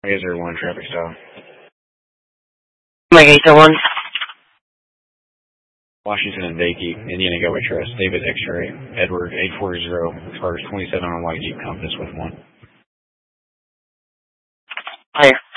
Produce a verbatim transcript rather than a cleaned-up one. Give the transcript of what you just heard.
eight zero one, traffic stop. Mike eight zero one. Washington and Dakey, Indiana Gateway Trust, David X-ray, Edward eight four zero, cars twenty-seven on White Jeep Compass with one. Higher.